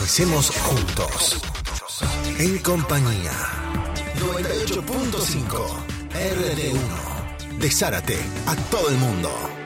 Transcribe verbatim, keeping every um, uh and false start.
organicemos juntos. En compañía. noventa y ocho punto cinco R D uno. De Zárate a todo el mundo.